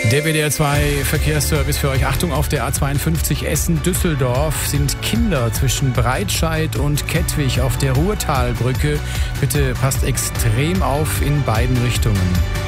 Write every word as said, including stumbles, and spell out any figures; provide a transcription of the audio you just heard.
Der W D R zwei Verkehrsservice für euch. Achtung, auf der A zweiundfünfzig Essen-Düsseldorf sind Kinder zwischen Breitscheid und Kettwig auf der Ruhrtalbrücke. Bitte passt extrem auf in beiden Richtungen.